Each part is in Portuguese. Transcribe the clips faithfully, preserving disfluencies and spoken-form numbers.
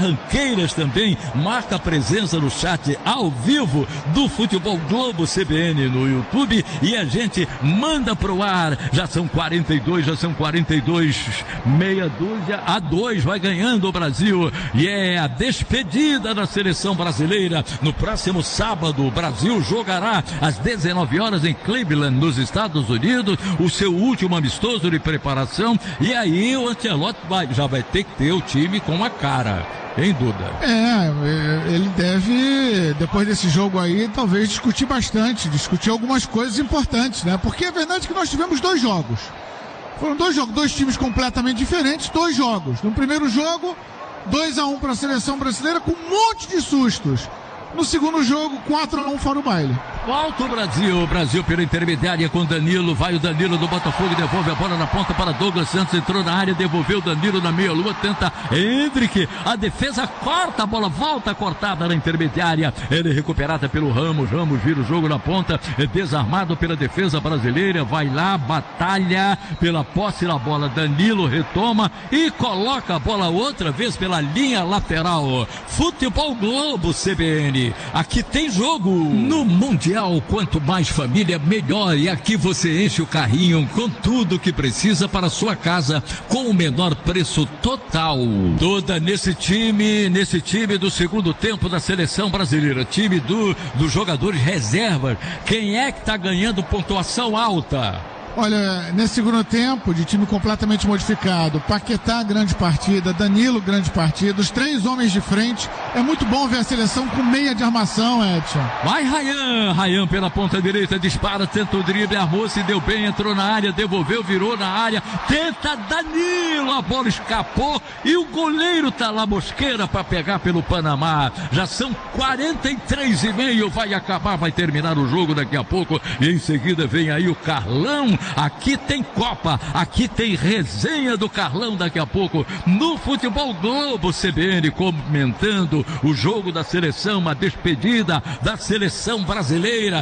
Barranqueiras também marca presença no chat ao vivo do Futebol Globo C B N no YouTube, e a gente manda pro ar. Já são quarenta e dois, já são quarenta e dois, meia dúzia a dois, vai ganhando o Brasil, e é a despedida da seleção brasileira. No próximo sábado, o Brasil jogará às dezenove horas em Cleveland, nos Estados Unidos, o seu último amistoso de preparação, e aí o Ancelotti vai, já vai ter que ter o time com a cara. Em Duda. É, ele deve, depois desse jogo aí, talvez discutir bastante, discutir algumas coisas importantes, né? Porque é verdade que nós tivemos dois jogos. Foram dois jogos, dois times completamente diferentes, dois jogos. No primeiro jogo, dois a um para a seleção brasileira com um monte de sustos. No segundo jogo, quatro a um fora o baile. Volta o Brasil, o Brasil pela intermediária com Danilo, vai o Danilo do Botafogo, devolve a bola na ponta para Douglas Santos, entrou na área, devolveu o Danilo na meia-lua, tenta Hendrick, a defesa corta, a bola volta cortada na intermediária, ele é recuperada pelo Ramos, Ramos vira o jogo na ponta, é desarmado pela defesa brasileira, vai lá, batalha pela posse da bola, Danilo retoma e coloca a bola outra vez pela linha lateral. Futebol Globo C B N, aqui tem jogo. No Mundial, quanto mais família, melhor. E aqui você enche o carrinho com tudo que precisa para a sua casa, com o menor preço total. Toda nesse time, nesse time do segundo tempo da seleção brasileira, time do, dos jogadores reservas. Quem é que está ganhando pontuação alta? Olha, nesse segundo tempo, de time completamente modificado, Paquetá, grande partida, Danilo, grande partida, os três homens de frente, é muito bom ver a seleção com meia de armação, Edson. Vai Rayan, Rayan pela ponta direita, dispara, tenta o drible, armou, se deu bem, entrou na área, devolveu, virou na área, tenta Danilo, a bola escapou e o goleiro tá lá, Mosqueira, para pegar pelo Panamá. Já são quarenta e três e meio, vai acabar, vai terminar o jogo daqui a pouco, e em seguida vem aí o Carlão. Aqui tem Copa, aqui tem resenha do Carlão daqui a pouco no Futebol Globo C B N, comentando o jogo da seleção, a despedida da seleção brasileira,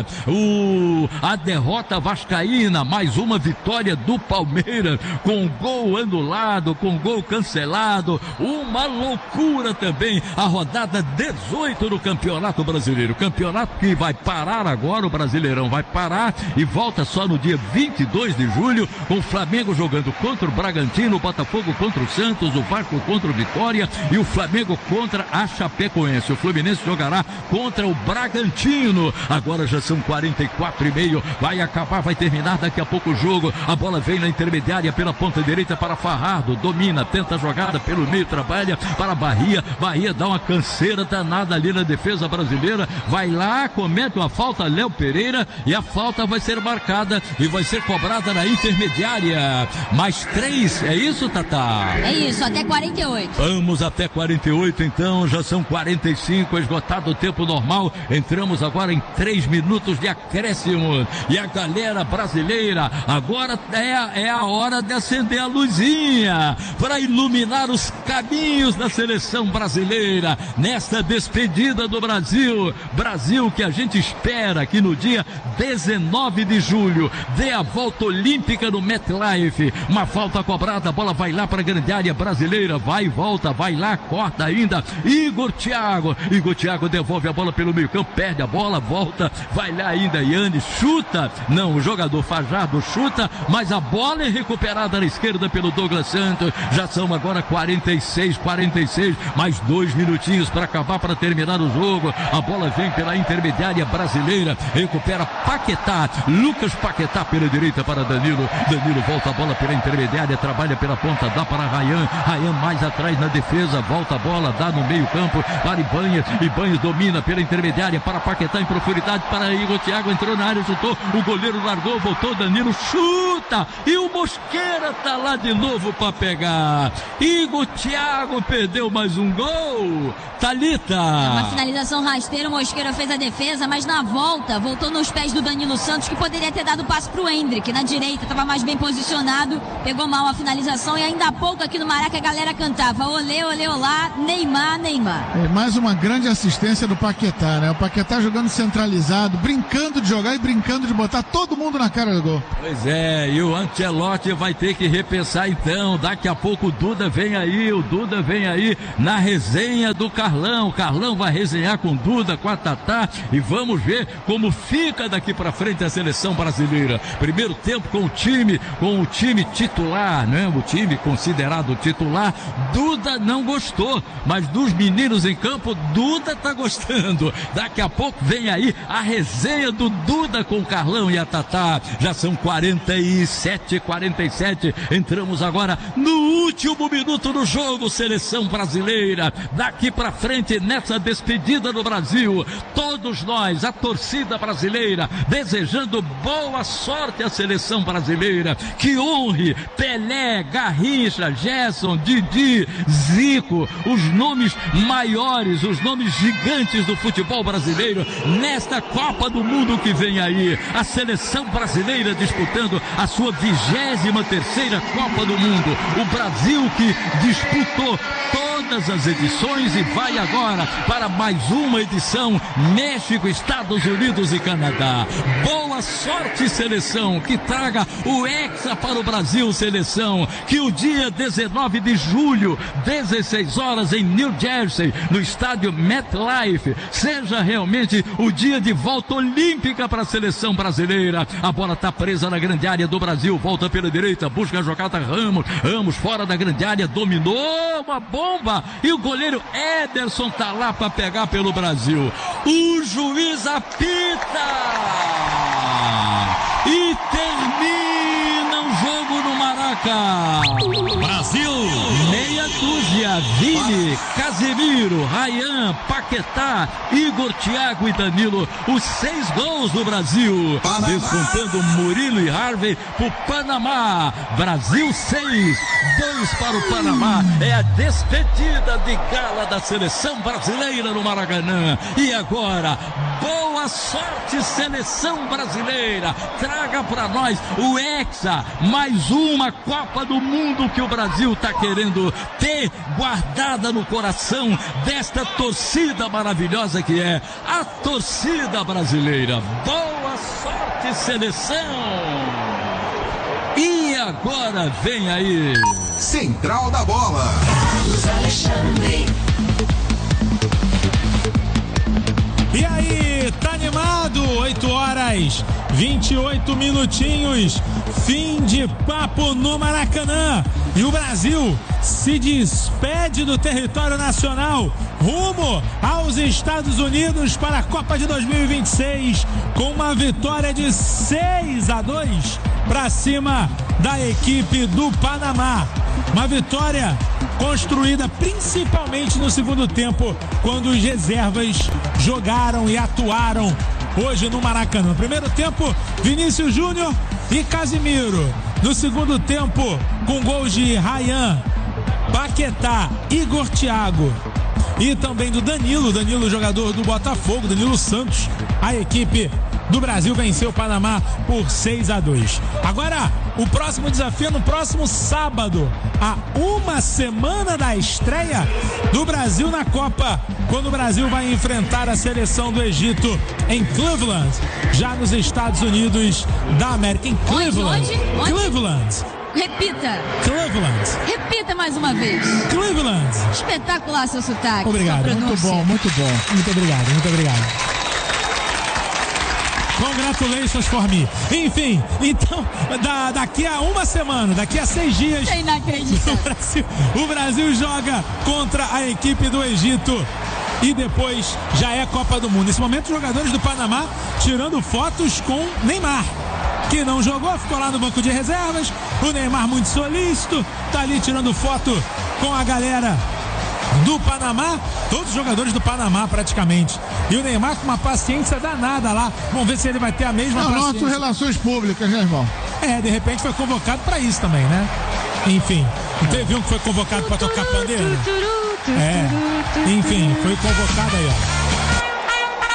o, a derrota vascaína, mais uma vitória do Palmeiras, com gol anulado, com gol cancelado, uma loucura também, a rodada dezoito do Campeonato Brasileiro, campeonato que vai parar agora, o Brasileirão vai parar e volta só no dia vinte e dois de julho, com o Flamengo jogando contra o Bragantino, o Botafogo contra o Santos, o Vasco contra o Vitória e o Flamengo contra a Chapecoense. O Fluminense jogará contra o Bragantino. Agora já são quarenta e quatro e meio, vai acabar, vai terminar daqui a pouco o jogo. A bola vem na intermediária pela ponta direita para Farrardo, domina, tenta a jogada pelo meio, trabalha para Bahia, Bahia dá uma canseira danada ali na defesa brasileira, vai lá, comete uma falta, Léo Pereira, e a falta vai ser marcada e vai ser cobrada na intermediária. Mais três, é isso, Tatá? É isso, até quarenta e oito. Vamos até quarenta e oito, então, já são quarenta e cinco, esgotado o tempo normal. Entramos agora em três minutos de acréscimo. E a galera brasileira, agora é a, é a hora de acender a luzinha para iluminar os caminhos da seleção brasileira nesta despedida do Brasil. Brasil que a gente espera que no dia dezenove de julho dê a volta olímpica no MetLife. Uma falta cobrada, a bola vai lá para a grande área brasileira, vai e volta, vai lá, corta ainda, Igor Thiago, Igor Thiago devolve a bola pelo meio campo, perde a bola, volta, vai lá ainda, Yannis chuta, não, o jogador Fajardo chuta, mas a bola é recuperada na esquerda pelo Douglas Santos. Já são agora quarenta e seis, quarenta e seis, mais dois minutinhos para acabar, para terminar o jogo. A bola vem pela intermediária brasileira, recupera Paquetá, Lucas Paquetá pela direita para Danilo, Danilo volta a bola pela intermediária, trabalha pela ponta, dá para Rayan, Rayan mais atrás na defesa, volta a bola, dá no meio campo para Ibanhas, Ibanhas domina pela intermediária para Paquetá em profundidade para Igor Thiago, entrou na área, chutou, o goleiro largou, voltou, Danilo chuta e o Mosqueira tá lá de novo para pegar. Igor Thiago perdeu mais um gol. Thalita. Uma finalização rasteira, o Mosqueira fez a defesa, mas na volta voltou nos pés do Danilo Santos, que poderia ter dado passe pro Hendrick na direita, estava mais bem posicionado, pegou mal a finalização, e ainda há pouco aqui no Maraca a galera cantava olê, olê, olá, Neymar, Neymar. E mais uma grande assistência do Paquetá, né? O Paquetá jogando centralizado, brincando de jogar e brincando de botar todo mundo na cara do gol. Pois é, e o Ancelotti vai ter que repensar então. Daqui a pouco o Duda vem aí, o Duda vem aí na resenha do Carlão. O Carlão vai resenhar com o Duda, com a Tatá, e vamos ver como fica daqui pra frente a seleção brasileira. Primeiro tempo com o time, com o time titular, né? O time considerado titular. Duda não gostou, mas dos meninos em campo, Duda tá gostando. Daqui a pouco vem aí a resenha do Duda com o Carlão e a Tatá. Já são quarenta e sete, quarenta e sete. Entramos agora no último minuto do jogo, seleção brasileira. Daqui pra frente, nessa despedida do Brasil, todos nós, a torcida brasileira, desejando boa sorte à seleção brasileira. Que honre Pelé, Garrincha, Gerson, Didi, Zico, os nomes maiores, os nomes gigantes do futebol brasileiro nesta Copa do Mundo que vem aí. A seleção brasileira disputando a sua vigésima terceira Copa do Mundo. O Brasil que disputou todas as edições e vai agora para mais uma edição. México, Estados Unidos e Canadá. Boa sorte, seleção, que traga o Hexa para o Brasil, seleção, que o dia dezenove de julho, dezesseis horas em New Jersey, no estádio MetLife, seja realmente o dia de volta olímpica para a seleção brasileira. A bola está presa na grande área do Brasil, volta pela direita, busca a jogada Ramos, Ramos fora da grande área, dominou uma bomba e o goleiro Ederson tá lá para pegar pelo Brasil. O juiz apita e termina o jogo no Maraca. Brasil, meia dúzia, Vini, Casemiro, Ryan, Paquetá, Igor, Thiago e Danilo, os seis gols do Brasil, Panamá. Descontando Murilo e Harvey pro Panamá. Brasil seis, dois para o Panamá. É a despedida de gala da seleção brasileira no Maracanã. E agora, boa sorte, seleção brasileira. Traga para nós o Hexa, mais uma Copa do Mundo que o Brasil está querendo ter guardada no coração desta torcida maravilhosa que é a torcida brasileira. Boa sorte, seleção! E agora vem aí Central da Bola. E aí, tá animado? oito horas, vinte e oito minutinhos, fim de papo no Maracanã. E o Brasil se despede do território nacional rumo aos Estados Unidos para a Copa de dois mil e vinte e seis com uma vitória de seis a dois para cima da equipe do Panamá. Uma vitória construída principalmente no segundo tempo, quando os reservas jogaram e atuaram hoje no Maracanã. No primeiro tempo, Vinícius Júnior e Casemiro. No segundo tempo, com gols de Ryan, Paquetá, Igor, Thiago e também do Danilo, Danilo jogador do Botafogo, Danilo Santos. A equipe do Brasil venceu o Panamá por seis a dois. Agora, o próximo desafio é no próximo sábado, a uma semana da estreia do Brasil na Copa, quando o Brasil vai enfrentar a seleção do Egito em Cleveland, já nos Estados Unidos da América. Em Cleveland. Onde? Onde? Onde? Cleveland. Repita. Cleveland. Repita mais uma vez. Cleveland. Espetacular seu sotaque. Obrigado. Muito bom, muito bom. Muito obrigado, muito obrigado. Congratulations for me. Enfim, então, da, daqui a uma semana, daqui a seis dias, é inacreditável. O Brasil, o Brasil joga contra a equipe do Egito. E depois já é Copa do Mundo. Nesse momento, os jogadores do Panamá tirando fotos com Neymar, que não jogou, ficou lá no banco de reservas. O Neymar muito solícito, tá ali tirando foto com a galera do Panamá, todos os jogadores do Panamá praticamente. E o Neymar com uma paciência danada lá. Vamos ver se ele vai ter a mesma não, paciência. Nosso relações públicas, né, irmão? É, de repente foi convocado pra isso também, né? Enfim, não teve um que foi convocado pra tocar pandeiro? É, enfim, foi convocado aí, ó.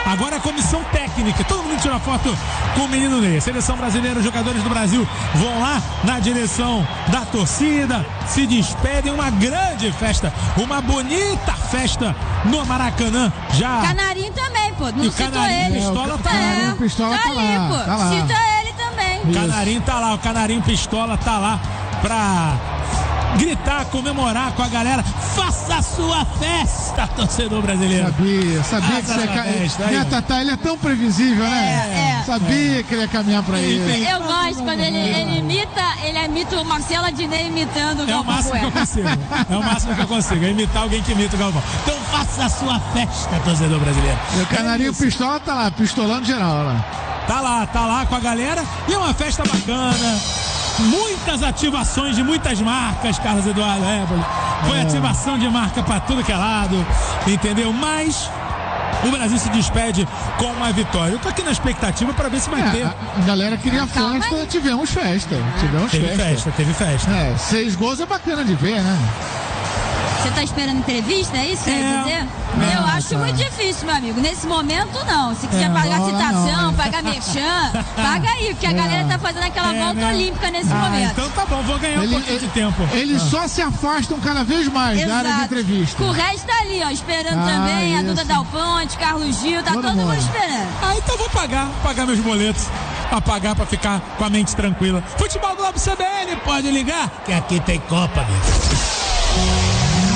Agora a comissão técnica, todo mundo tira foto com o menino Ney. A seleção brasileira, os jogadores do Brasil vão lá na direção da torcida, se despedem, uma grande festa, uma bonita festa no Maracanã. Já. Canarinho também, pô, não e o citou Canarinho ele. Pistola É, tá o lá. Canarinho Pistola tá, tá ali, lá, pô. tá lá. Cita ele também. O Canarinho tá lá, o Canarinho Pistola tá lá pra gritar, comemorar com a galera. Faça a sua festa, torcedor brasileiro. Sabia, sabia Faça que você a ia cair. festa, aí, Né, ó. Tatá, ele é tão previsível, né? É, é. Sabia que ele ia caminhar pra ele. Eu gosto quando ele, ele imita, ele imita o Marcelo Adnet imitando o É o Galvão máximo que eu Bueno. consigo. É o máximo que eu consigo. É imitar alguém que imita o Galvão. Então faça a sua festa, torcedor brasileiro. E o Canarinho É isso. Pistola tá lá, pistolando geral lá. Tá lá, tá lá com a galera. E é uma festa bacana. Muitas ativações de muitas marcas, Carlos Eduardo Éboli. Foi É. ativação de marca pra tudo que é lado, entendeu? Mas o Brasil se despede com uma vitória. Eu tô aqui na expectativa pra ver se vai É, ter. a, a galera queria Calma festa, aí. tivemos festa. Tivemos Teve festa. festa, teve festa. É, seis gols é bacana de ver, né? Você tá esperando entrevista, é isso que você É. quer dizer? Não, Eu acho tá. muito difícil, meu amigo. Nesse momento, não. Se quiser É, pagar rola citação, não, né? pagar merchan, paga aí, porque a galera tá fazendo aquela É, volta né? olímpica nesse Ah, momento. então tá bom, vou ganhar um pouquinho de tempo. Eles só se afastam cada vez mais da área de entrevista. O resto tá ali, ó, esperando Ah, também. A isso. Duda Dal Ponte, Carlos Gil, tá Todo todo, mundo mundo. esperando. Ah, então vou pagar, pagar meus boletos. Pra pagar, pra ficar com a mente tranquila. Futebol Globo C B N, pode ligar, que aqui tem Copa, amigo.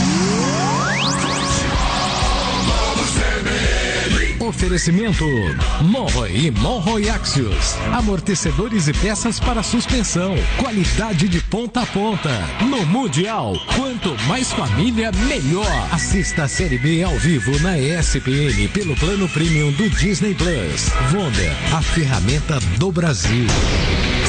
Oferecimento Monroe e Monroe Axios. Amortecedores e peças para suspensão. Qualidade de ponta a ponta. No Mundial, quanto mais família, melhor. Assista a Série B ao vivo na E S P N pelo plano premium do Disney Plus. Vonda, a ferramenta do Brasil.